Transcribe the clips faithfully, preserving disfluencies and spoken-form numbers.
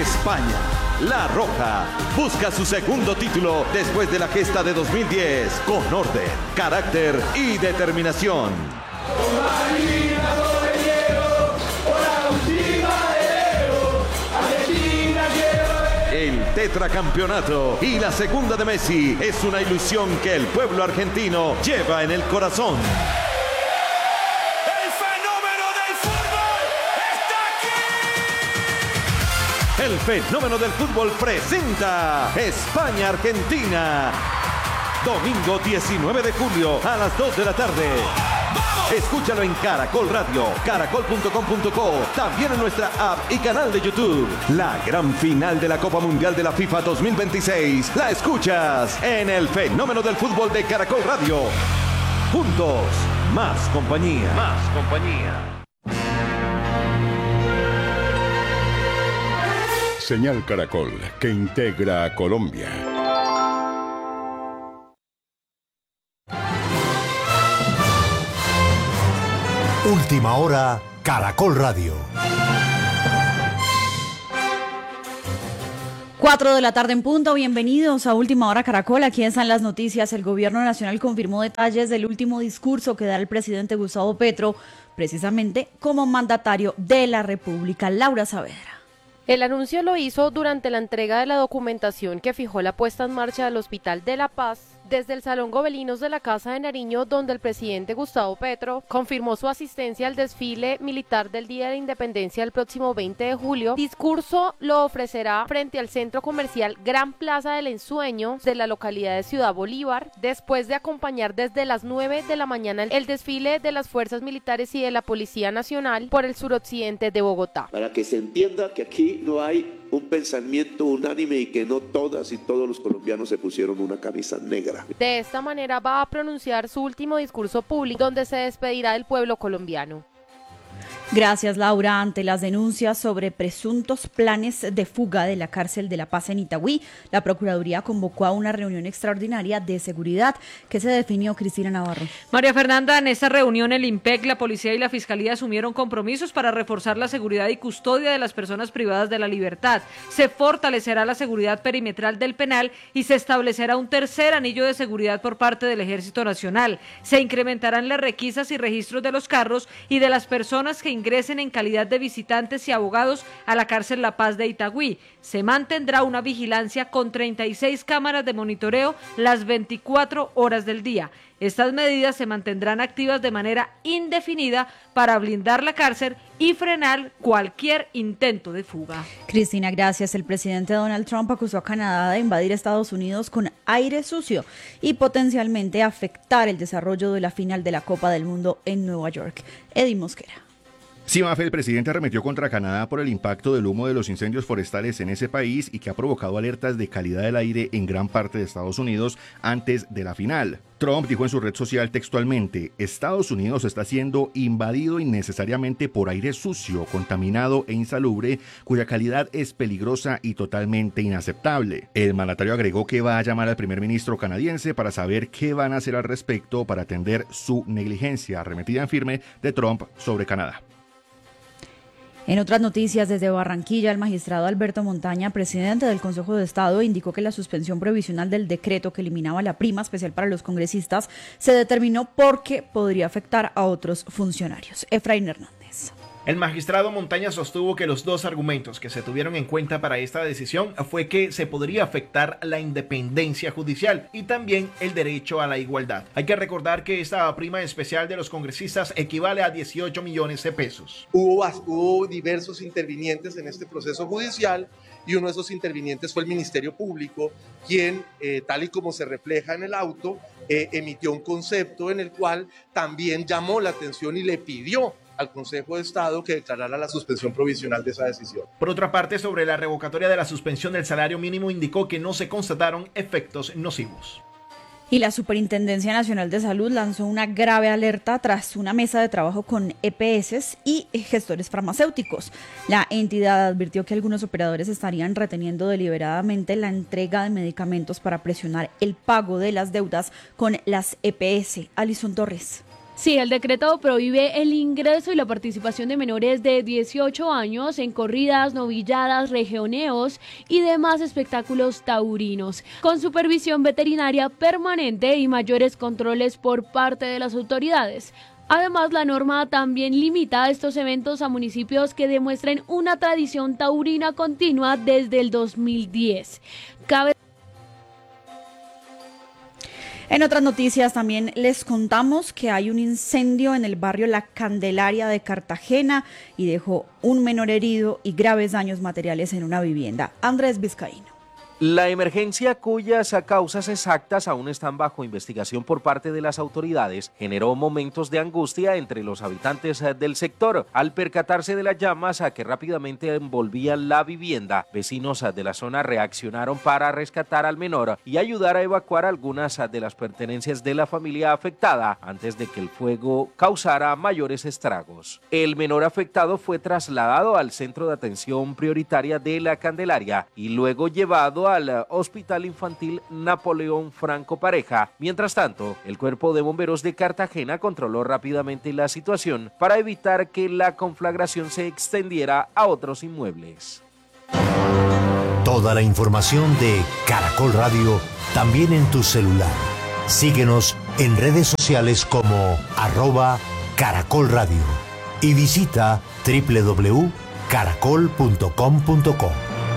España. La Roja busca su segundo título después de la gesta de dos mil diez con orden, carácter y determinación. El tetracampeonato y la segunda de Messi es una ilusión que el pueblo argentino lleva en el corazón. El fenómeno del fútbol presenta España-Argentina. Domingo diecinueve de julio a las dos de la tarde. Escúchalo en Caracol Radio, caracol punto com punto co, también en nuestra app y canal de YouTube. La gran final de la Copa Mundial de la FIFA dos mil veintiséis la escuchas en el fenómeno del fútbol de Caracol Radio. Juntos, más compañía. Más compañía. Señal Caracol, que integra a Colombia. Última hora, Caracol Radio. Cuatro de la tarde en punto, bienvenidos a Última Hora Caracol, aquí están las noticias. El gobierno nacional confirmó detalles del último discurso que da el presidente Gustavo Petro, precisamente como mandatario de la República. Laura Saavedra. El anuncio lo hizo durante la entrega de la documentación que fijó la puesta en marcha del Hospital de la Paz desde el Salón Gobelinos de la Casa de Nariño, donde el presidente Gustavo Petro confirmó su asistencia al desfile militar del Día de la Independencia el próximo veinte de julio. Discurso lo ofrecerá frente al centro comercial Gran Plaza del Ensueño de la localidad de Ciudad Bolívar, después de acompañar desde las nueve de la mañana el desfile de las fuerzas militares y de la Policía Nacional por el suroccidente de Bogotá. Para que se entienda que aquí no hay un pensamiento unánime y que no todas y todos los colombianos se pusieron una camisa negra. De esta manera va a pronunciar su último discurso público, donde se despedirá del pueblo colombiano. Gracias, Laura. Ante las denuncias sobre presuntos planes de fuga de la cárcel de La Paz en Itagüí, la Procuraduría convocó a una reunión extraordinaria de seguridad que se definió. Cristina Navarro. María Fernanda, en esta reunión el IMPEC, la Policía y la Fiscalía asumieron compromisos para reforzar la seguridad y custodia de las personas privadas de la libertad. Se fortalecerá la seguridad perimetral del penal y se establecerá un tercer anillo de seguridad por parte del Ejército Nacional. Se incrementarán las requisas y registros de los carros y de las personas que ingresen en calidad de visitantes y abogados a la cárcel La Paz de Itagüí. Se mantendrá una vigilancia con treinta y seis cámaras de monitoreo las veinticuatro horas del día. Estas medidas se mantendrán activas de manera indefinida para blindar la cárcel y frenar cualquier intento de fuga. Cristina, gracias. El presidente Donald Trump acusó a Canadá de invadir Estados Unidos con aire sucio y potencialmente afectar el desarrollo de la final de la Copa del Mundo en Nueva York. Eddie Mosquera. Sí, Mafe, el presidente arremetió contra Canadá por el impacto del humo de los incendios forestales en ese país y que ha provocado alertas de calidad del aire en gran parte de Estados Unidos antes de la final. Trump dijo en su red social textualmente: Estados Unidos está siendo invadido innecesariamente por aire sucio, contaminado e insalubre, cuya calidad es peligrosa y totalmente inaceptable. El mandatario agregó que va a llamar al primer ministro canadiense para saber qué van a hacer al respecto para atender su negligencia, arremetida en firme de Trump sobre Canadá. En otras noticias, desde Barranquilla, el magistrado Alberto Montaña, presidente del Consejo de Estado, indicó que la suspensión provisional del decreto que eliminaba la prima especial para los congresistas se determinó porque podría afectar a otros funcionarios. Efraín Hernández. El magistrado Montaña sostuvo que los dos argumentos que se tuvieron en cuenta para esta decisión fue que se podría afectar la independencia judicial y también el derecho a la igualdad. Hay que recordar que esta prima especial de los congresistas equivale a dieciocho millones de pesos. Hubo, hubo diversos intervinientes en este proceso judicial y uno de esos intervinientes fue el Ministerio Público, quien, eh, tal y como se refleja en el auto, eh, emitió un concepto en el cual también llamó la atención y le pidió al Consejo de Estado que declarara la suspensión provisional de esa decisión. Por otra parte, sobre la revocatoria de la suspensión del salario mínimo, indicó que no se constataron efectos nocivos. Y la Superintendencia Nacional de Salud lanzó una grave alerta tras una mesa de trabajo con E P S y gestores farmacéuticos. La entidad advirtió que algunos operadores estarían reteniendo deliberadamente la entrega de medicamentos para presionar el pago de las deudas con las E P S. Alison Torres. Sí, el decreto prohíbe el ingreso y la participación de menores de dieciocho años en corridas, novilladas, rejoneos y demás espectáculos taurinos, con supervisión veterinaria permanente y mayores controles por parte de las autoridades. Además, la norma también limita estos eventos a municipios que demuestren una tradición taurina continua desde el dos mil diez. Cabe En otras noticias también les contamos que hay un incendio en el barrio La Candelaria de Cartagena y dejó un menor herido y graves daños materiales en una vivienda. Andrés Vizcaíno. La emergencia, cuyas causas exactas aún están bajo investigación por parte de las autoridades, generó momentos de angustia entre los habitantes del sector. Al percatarse de las llamas que rápidamente envolvían la vivienda, vecinos de la zona reaccionaron para rescatar al menor y ayudar a evacuar algunas de las pertenencias de la familia afectada antes de que el fuego causara mayores estragos. El menor afectado fue trasladado al centro de atención prioritaria de La Candelaria y luego llevado a al Hospital Infantil Napoleón Franco Pareja. Mientras tanto, el Cuerpo de Bomberos de Cartagena controló rápidamente la situación para evitar que la conflagración se extendiera a otros inmuebles. Toda la información de Caracol Radio también en tu celular. Síguenos en redes sociales como arroba Caracol Radio y visita doble u doble u doble u punto caracol punto com punto co.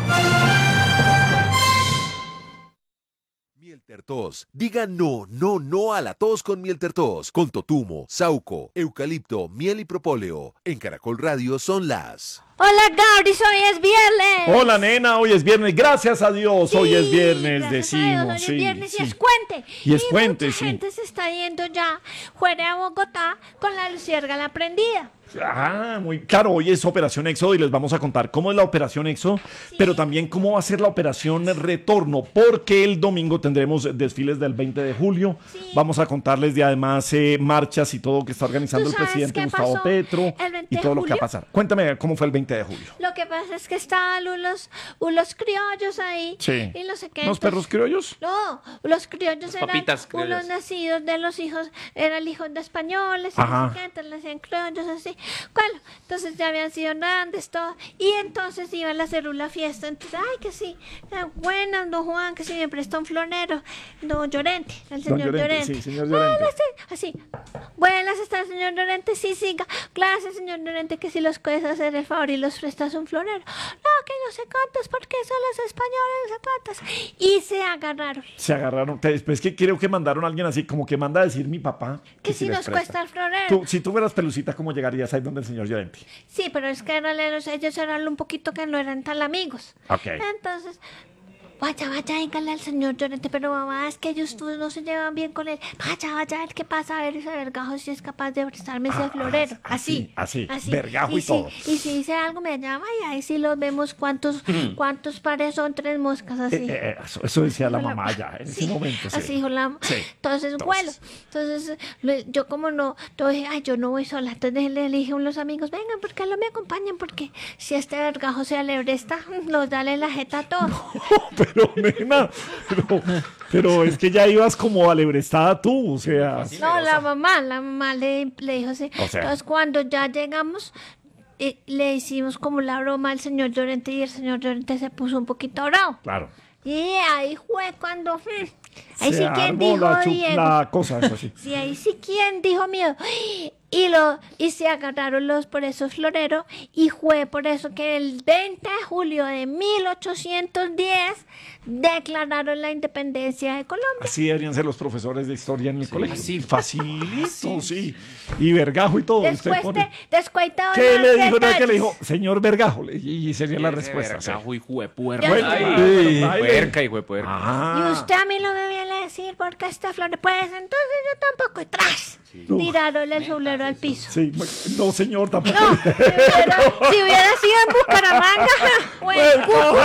Tos. Diga no, no, no a la tos con miel tertos, con totumo, sauco, eucalipto, miel y propóleo. En Caracol Radio son las... Hola Gabris, hoy es viernes. Hola nena, hoy es viernes, gracias a Dios, sí, hoy es viernes, decimos. Hoy sí, es viernes sí. y es puente. Y es y puente, mucha sí. gente se está yendo ya fuera de Bogotá con la luciérgala prendida. Ah, muy claro, hoy es Operación Éxodo y les vamos a contar cómo es la Operación Éxodo, sí. Pero también cómo va a ser la Operación Retorno, porque el domingo tendremos desfiles del veinte de julio, sí. Vamos a contarles de además eh, marchas y todo que está organizando el presidente Gustavo Petro y todo lo que va a pasar. Cuéntame cómo fue el veinte de julio. Lo que pasa es que estaban unos, unos criollos ahí, sí. Y no sé qué. ¿Los entonces, perros criollos? No, los criollos eran Papitas criollas. Unos nacidos de los hijos, eran hijos de españoles, y no sé qué, entonces le hacían criollos así. Bueno, entonces ya habían sido grandes, todo, y entonces iban a hacer una fiesta, entonces, ay, que sí, buenas, don Juan, que sí me prestó un florero, don Llorente, el señor don Llorente, Llorente. Sí, señor Llorente. Buenas, así, buenas está el señor Llorente, sí, siga, gracias, señor Llorente, que si los puedes hacer el favor y los prestas un florero. No, que no sé cuántos, porque son los españoles, no sé cuántos. Y se agarraron. Se agarraron, después que creo que mandaron a alguien así, como que manda a decir mi papá, que, que si nos cuesta el florero. Tú, si tú fueras Pelucita, ¿cómo llegarías ahí donde el señor Llorente? Sí, pero es que eran, ellos eran un poquito que no eran tan amigos. Ok. Entonces, vaya, vaya, dígale al señor Llorente, pero mamá, es que ellos tú no se llevan bien con él. Vaya, vaya, a ver qué pasa, a ver ese Vergajo si es capaz de prestarme ese ah, florero. Así, así, así. Vergajo y, y todo. Si, y si dice algo, me llama y ahí sí los vemos cuántos, cuántos pares son tres moscas, así. Eh, eh, eso, eso decía la mamá ya en sí, ese momento. Sí. Así dijo la mamá. Sí. Entonces, entonces, bueno, entonces yo como no, yo dije, ay, yo no voy sola. Entonces le dije a unos amigos, vengan, ¿por qué no me acompañan? Porque si este Vergajo se alebresta, los dale la jeta a todos. No, pero nena, pero, pero es que ya ibas como alebrestada tú, o sea. No, la mamá, la mamá le, le dijo así. O sea. Entonces cuando ya llegamos, eh, le hicimos como la broma al señor Llorente y el señor Llorente se puso un poquito bravo. Claro. Y ahí fue cuando... Hmm, ahí se sí quien dijo la, Diego. La cosa, eso sí. Sí, ahí sí quien dijo miedo. Y, lo, y se agarraron los por esos floreros y fue por eso que el veinte de julio de mil ochocientos diez declararon la independencia de Colombia. Así deberían ser los profesores de historia en el sí, colegio. Así, facilito, sí. sí. Y Vergajo y todo. Después pone... de, después de ¿Qué le dijo? No, que le dijo, señor Vergajo, y, y sería la respuesta. Vergajo, sí. hijo de puerca. Bueno, ay, ay, puerca, hijo de puerca. Ah. Y usted a mí no me viene a decir porque esta flor, pues entonces yo tampoco, y tras. Sí. Tiraron el florero al piso. Sí, no señor, tampoco. No, si hubiera, si hubiera sido en Bucaramanga, pues, coja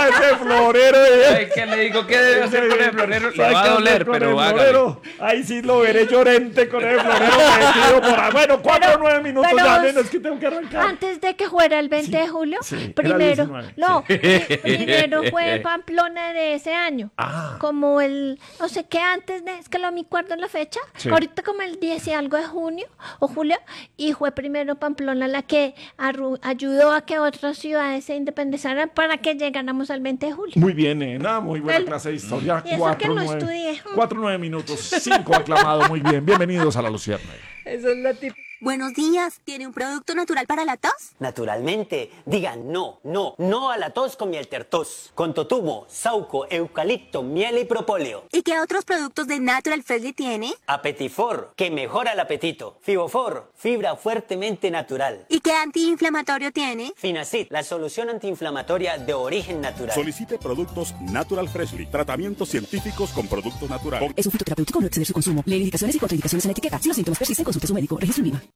ese florero. Ay, que le digo que debe hacer con el florero. Le va a doler, pero hágale. Ahí sí lo veré llorente con el florero metido por ahí. Bueno, cuatro o nueve minutos pero, ya, menos que tengo que arrancar. Antes de que fuera el veinte de julio, sí, primero, diecinueve, no, sí. primero fue Pamplona de ese año. Ah. Como el, no sé qué, antes de, es que no me acuerdo la fecha, Sí. ahorita como el diez y algo de junio o julio, y fue primero Pamplona la que arru- ayudó a que otras ciudades se independizaran para que llegáramos al veinte de julio. Muy bien, nena, muy buena El- clase de historia. Y eso Cuatro, que no nueve, estudié. cuatro, nueve minutos, cinco aclamado, muy bien. Bienvenidos a La Lucierna. Eso es la típica. Buenos días, ¿tiene un producto natural para la tos? Naturalmente, digan no, no, no a la tos con miel tertos, con totumo, sauco, eucalipto, miel y propóleo. ¿Y qué otros productos de Natural Freshly tiene? Apetifor, que mejora el apetito. Fibofor, fibra fuertemente natural. ¿Y qué antiinflamatorio tiene? Finacid, la solución antiinflamatoria de origen natural. Solicite productos Natural Freshly, tratamientos científicos con productos naturales. Es un fitoterapéutico, no exceder su consumo. Lee indicaciones y contraindicaciones en la etiqueta. Si los síntomas persisten, consulte a su médico. Registro en Lima.